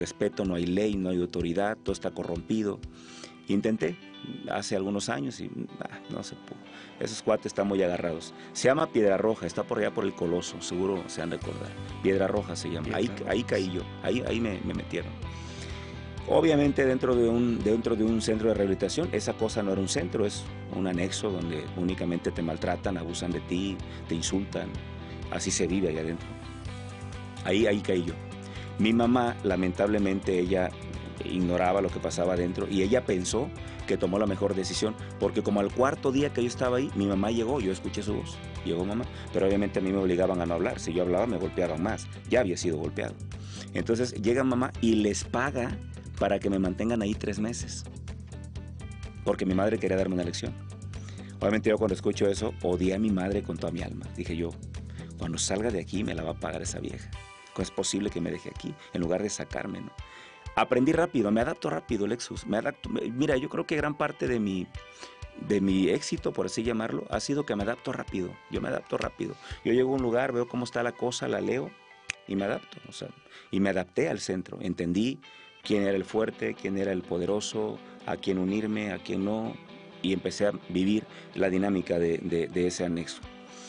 respeto, no hay ley, no hay autoridad, todo está corrompido. Intenté hace algunos años y no se pudo. Esos cuates están muy agarrados. Se llama Piedra Roja, está por allá por el Coloso, seguro se han de acordar. Piedra Roja se llama. Ahí caí yo, ahí me metieron. Obviamente dentro de un centro de rehabilitación, esa cosa no era un centro, es un anexo donde únicamente te maltratan, abusan de ti, te insultan. Así se vive allá adentro. Ahí caí yo. Mi mamá, lamentablemente, ella ignoraba lo que pasaba adentro y ella pensó que tomó la mejor decisión, porque como al cuarto día que yo estaba ahí, mi mamá llegó, yo escuché su voz, llegó mamá, pero obviamente a mí me obligaban a no hablar, si yo hablaba me golpeaban más, ya había sido golpeado. Entonces llega mamá y les paga para que me mantengan ahí 3 meses, porque mi madre quería darme una lección. Obviamente yo cuando escucho eso, odié a mi madre con toda mi alma. Dije yo, cuando salga de aquí me la va a pagar esa vieja. ¿Cómo es posible que me deje aquí en lugar de sacarme, no? Aprendí rápido, me adapto rápido, Lexus. Mira, yo creo que gran parte de mi éxito, por así llamarlo, ha sido que me adapto rápido. Yo me adapto rápido. Yo llego a un lugar, veo cómo está la cosa, la leo y me adapto. O sea, y me adapté al centro. Entendí quién era el fuerte, quién era el poderoso, a quién unirme, a quién no. Y empecé a vivir la dinámica de ese anexo.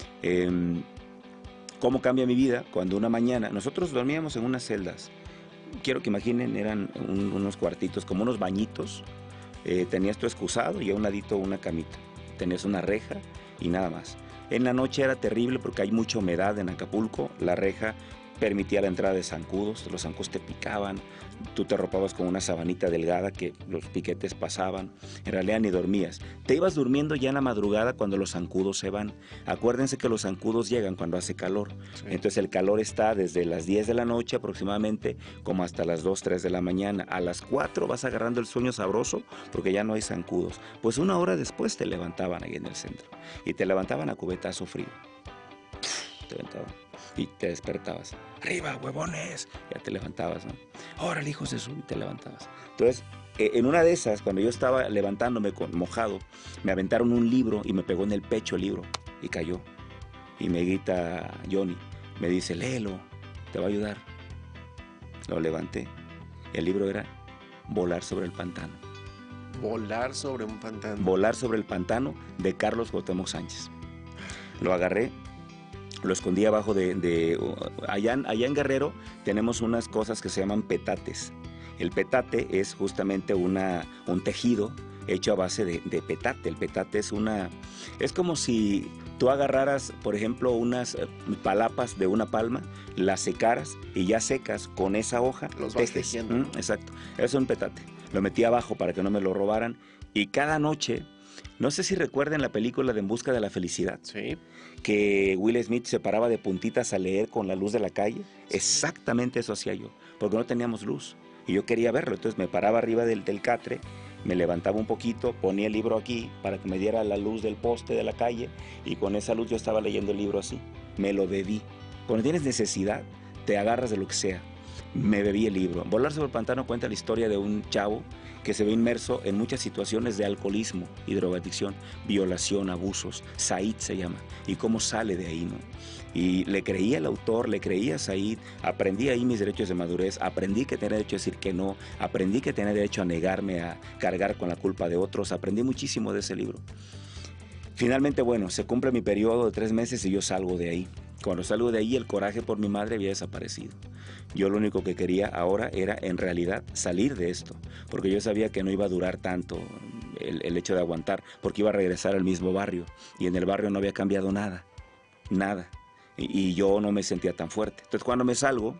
¿Cómo cambia mi vida? Cuando una mañana, nosotros dormíamos en unas celdas. Quiero que imaginen, eran unos cuartitos, como unos bañitos. Tenías tu excusado y a un ladito una camita. Tenías una reja y nada más. En la noche era terrible porque hay mucha humedad en Acapulco. La reja permitía la entrada de zancudos, los zancudos te picaban, tú te arropabas con una sabanita delgada que los piquetes pasaban, en realidad ni dormías. Te ibas durmiendo ya en la madrugada cuando los zancudos se van. Acuérdense que los zancudos llegan cuando hace calor, sí. Entonces el calor está desde las 10 de la noche aproximadamente como hasta las 2, 3 de la mañana. A las 4 vas agarrando el sueño sabroso porque ya no hay zancudos. Pues 1 hora después te levantaban ahí en el centro y te levantaban a cubetazo frío. Te levantaban. Y te despertabas. ¡Arriba, huevones! Ya te levantabas, ¿no? ¡Órale, hijos de su! Y te levantabas. Entonces, en una de esas, cuando yo estaba levantándome mojado, me aventaron un libro y me pegó en el pecho el libro y cayó. Y me grita Johnny, me dice, léelo, te va a ayudar. Lo levanté. El libro era Volar sobre el pantano. Volar sobre un pantano. Volar sobre el pantano de Carlos Cuauhtémoc Sánchez. Lo agarré. Lo escondí abajo allá en Guerrero tenemos unas cosas que se llaman petates. El petate es justamente un tejido hecho a base de petate. El petate es como si tú agarraras, por ejemplo, unas palapas de una palma, las secaras y ya secas con esa hoja. Los vas tejiendo. Exacto, eso es un petate. Lo metí abajo para que no me lo robaran y cada noche... No sé si recuerdan la película de En busca de la felicidad. Sí. Que Will Smith se paraba de puntitas a leer con la luz de la calle. Sí. Exactamente eso hacía yo, porque no teníamos luz. Y yo quería verlo, entonces me paraba arriba del catre, me levantaba un poquito, ponía el libro aquí para que me diera la luz del poste de la calle y con esa luz yo estaba leyendo el libro así. Me lo bebí. Cuando tienes necesidad, te agarras de lo que sea. Me bebí el libro. Volar sobre el pantano cuenta la historia de un chavo que se ve inmerso en muchas situaciones de alcoholismo y drogadicción, violación, abusos. Said se llama. Y cómo sale de ahí, ¿no? Y le creía al autor, le creía a Said, aprendí ahí mis derechos de madurez, aprendí que tenía derecho a decir que no, aprendí que tenía derecho a negarme, a cargar con la culpa de otros, aprendí muchísimo de ese libro. Finalmente, bueno, se cumple mi periodo de 3 meses y yo salgo de ahí. Cuando salgo de ahí, el coraje por mi madre había desaparecido. Yo lo único que quería ahora era, en realidad, salir de esto, porque yo sabía que no iba a durar tanto el hecho de aguantar, porque iba a regresar al mismo barrio, y en el barrio no había cambiado nada, nada, y yo no me sentía tan fuerte. Entonces, cuando me salgo,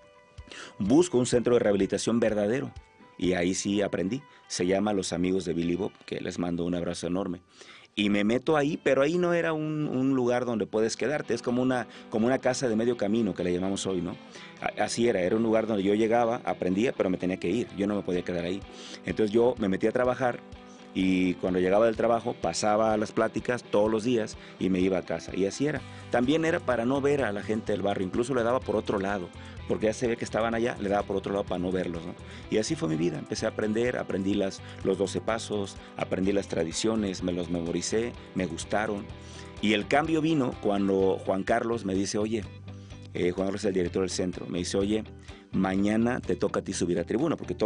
busco un centro de rehabilitación verdadero, y ahí sí aprendí. Se llama Los Amigos de Billy Bob, que les mando un abrazo enorme. Y me meto ahí, pero ahí no era un lugar donde puedes quedarte, es como una casa de medio camino que le llamamos hoy, ¿no? Así era un lugar donde yo llegaba, aprendía, pero me tenía que ir, yo no me podía quedar ahí. Entonces yo me metí a trabajar y cuando llegaba del trabajo pasaba a las pláticas todos los días y me iba a casa. Y así era. También era para no ver a la gente del barrio, incluso le daba por otro lado, porque ya se ve que estaban allá, le daba por otro lado para no verlos, ¿no? Y así fue mi vida, empecé a aprender, aprendí los 12 pasos, aprendí las tradiciones, me los memoricé, me gustaron. Y el cambio vino cuando Juan Carlos me dice, oye, Juan Carlos es el director del centro. Me dice, oye, mañana te toca a ti subir a tribuna, porque